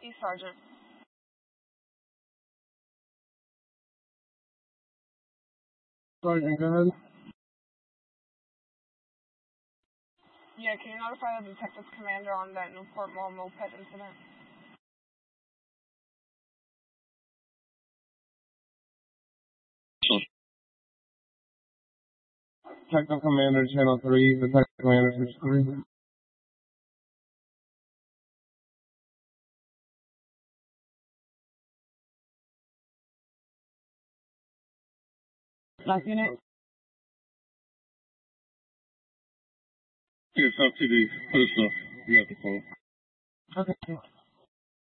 East Sergeant. Sergeant, go ahead. Yeah, can you notify the detectives commander on that Newport Mall moped incident? Detective Commander, Channel 3, Detective Commander, 63. Black unit? Yes, up to the pistol. You got the phone. Okay.